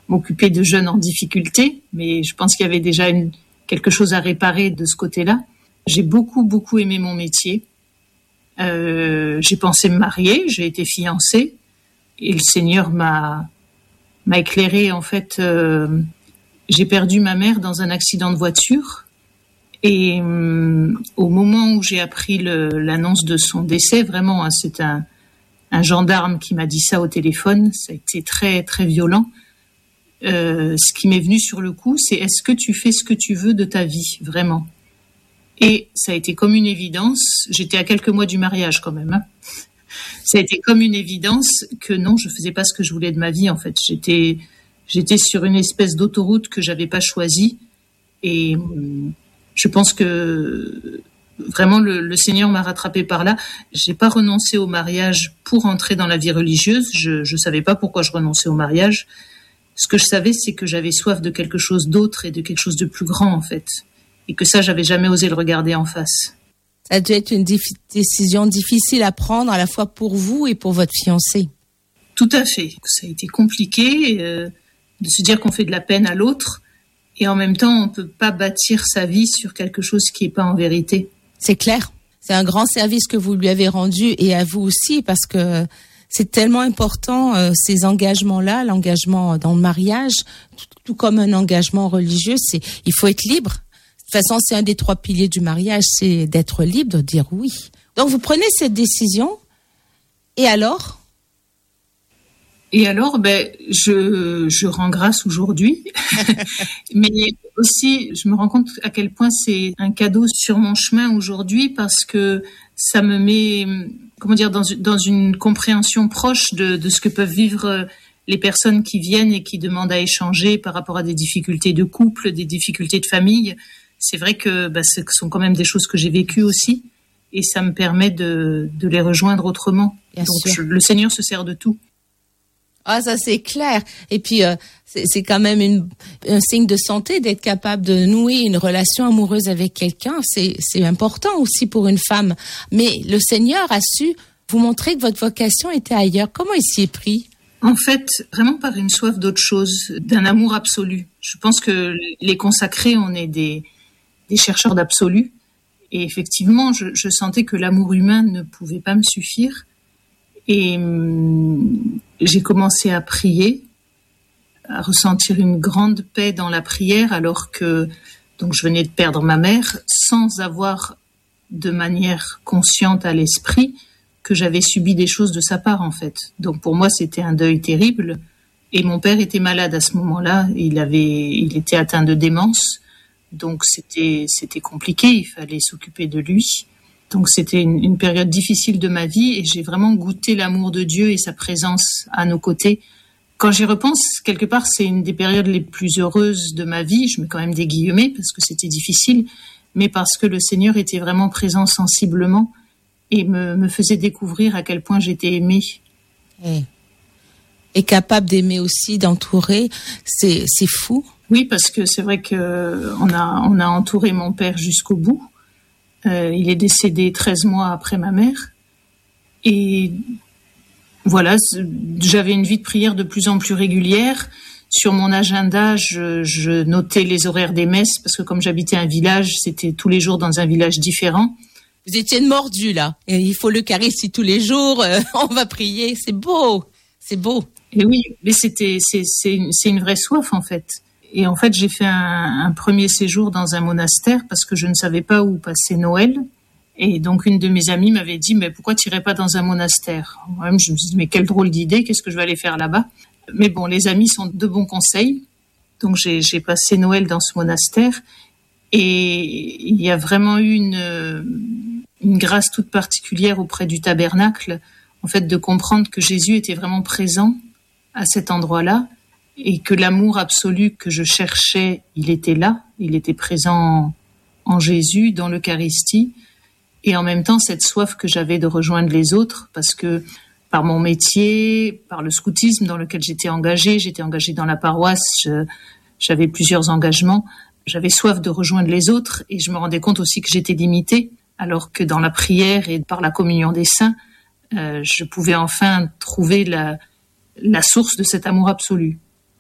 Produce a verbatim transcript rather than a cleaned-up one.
m'occuper de jeunes en difficulté, mais je pense qu'il y avait déjà une, quelque chose à réparer de ce côté-là. J'ai beaucoup, beaucoup aimé mon métier. Euh, j'ai pensé me marier, j'ai été fiancée, et le Seigneur m'a, m'a éclairé. En fait, euh, j'ai perdu ma mère dans un accident de voiture. Et euh, au moment où j'ai appris le, l'annonce de son décès, vraiment, hein, c'est un, un gendarme qui m'a dit ça au téléphone. Ça a été très, très violent. Euh, ce qui m'est venu sur le coup, c'est est-ce que tu fais ce que tu veux de ta vie, vraiment? Et ça a été comme une évidence. J'étais à quelques mois du mariage quand même. Hein. Ça a été comme une évidence que non, je faisais pas ce que je voulais de ma vie. En fait, j'étais, j'étais sur une espèce d'autoroute que j'avais pas choisie. Et euh, je pense que vraiment le, le Seigneur m'a rattrapée par là. J'ai pas renoncé au mariage pour entrer dans la vie religieuse. Je, je savais pas pourquoi je renonçais au mariage. Ce que je savais, c'est que j'avais soif de quelque chose d'autre et de quelque chose de plus grand, en fait. Et que ça, j'avais jamais osé le regarder en face. Ça a dû être une dif- décision difficile à prendre, à la fois pour vous et pour votre fiancé. Tout à fait. Ça a été compliqué euh, de se dire qu'on fait de la peine à l'autre. Et en même temps, on ne peut pas bâtir sa vie sur quelque chose qui n'est pas en vérité. C'est clair. C'est un grand service que vous lui avez rendu et à vous aussi, parce que c'est tellement important, euh, ces engagements-là, l'engagement dans le mariage, tout, tout comme un engagement religieux, c'est, il faut être libre. De toute façon, c'est un des trois piliers du mariage, c'est d'être libre, de dire oui. Donc, vous prenez cette décision, et alors ? Et alors, ben, je, je rends grâce aujourd'hui, mais aussi, je me rends compte à quel point c'est un cadeau sur mon chemin aujourd'hui, parce que ça me met, comment dire, dans, dans une compréhension proche de, de ce que peuvent vivre les personnes qui viennent et qui demandent à échanger par rapport à des difficultés de couple, des difficultés de famille. C'est vrai que ben, ce sont quand même des choses que j'ai vécues aussi, et ça me permet de, de les rejoindre autrement. Bien Donc, sûr. je, le Seigneur se sert de tout. Ah, ça c'est clair. Et puis euh, c'est, c'est quand même une, un signe de santé d'être capable de nouer une relation amoureuse avec quelqu'un. C'est, c'est important aussi pour une femme. Mais le Seigneur a su vous montrer que votre vocation était ailleurs. Comment il s'y est pris ? En fait, vraiment par une soif d'autre chose, d'un amour absolu. Je pense que les consacrés, on est des, des chercheurs d'absolu. Et effectivement, je, je sentais que l'amour humain ne pouvait pas me suffire. Et hum, j'ai commencé à prier, à ressentir une grande paix dans la prière, alors que donc je venais de perdre ma mère, sans avoir de manière consciente à l'esprit que j'avais subi des choses de sa part, en fait. Donc pour moi, c'était un deuil terrible. Et mon père était malade à ce moment-là. Il avait, il était atteint de démence. Donc c'était, c'était compliqué. Il fallait s'occuper de lui. Donc c'était une, une période difficile de ma vie et j'ai vraiment goûté l'amour de Dieu et sa présence à nos côtés. Quand j'y repense, quelque part, c'est une des périodes les plus heureuses de ma vie. Je mets quand même des guillemets parce que c'était difficile, mais parce que le Seigneur était vraiment présent sensiblement et me, me faisait découvrir à quel point j'étais aimée. Et, et capable d'aimer aussi, d'entourer, c'est, c'est fou. Oui, parce que c'est vrai que on a, on a entouré mon père jusqu'au bout. Euh, il est décédé treize mois après ma mère. Et voilà, j'avais une vie de prière de plus en plus régulière. Sur mon agenda, je, je notais les horaires des messes, parce que comme j'habitais un village, c'était tous les jours dans un village différent. Vous étiez une mordue, là. Et il faut l'Eucharistie tous les jours, euh, on va prier. C'est beau, c'est beau. Et oui, mais c'était, c'est, c'est, une, c'est une vraie soif, en fait. Et en fait, j'ai fait un, un premier séjour dans un monastère parce que je ne savais pas où passer Noël. Et donc, une de mes amies m'avait dit, mais pourquoi tu n'irais pas dans un monastère ? Moi-même, je me suis dit, mais quelle drôle d'idée, qu'est-ce que je vais aller faire là-bas ? Mais bon, les amis sont de bons conseils. Donc, j'ai, j'ai passé Noël dans ce monastère. Et il y a vraiment eu une, une grâce toute particulière auprès du tabernacle, en fait, de comprendre que Jésus était vraiment présent à cet endroit-là. Et que l'amour absolu que je cherchais, il était là, il était présent en Jésus, dans l'Eucharistie, et en même temps cette soif que j'avais de rejoindre les autres, parce que par mon métier, par le scoutisme dans lequel j'étais engagée, j'étais engagée dans la paroisse, je, j'avais plusieurs engagements, j'avais soif de rejoindre les autres, et je me rendais compte aussi que j'étais limitée, alors que dans la prière et par la communion des saints, euh, je pouvais enfin trouver la, la source de cet amour absolu.